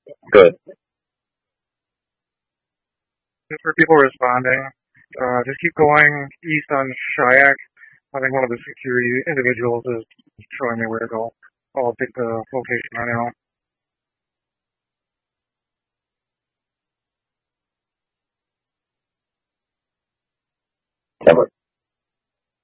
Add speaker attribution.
Speaker 1: Good.
Speaker 2: Just for people responding, just keep going east on Shayak. I think one of the security individuals is showing me where to go. I'll take the location right now.
Speaker 1: Never.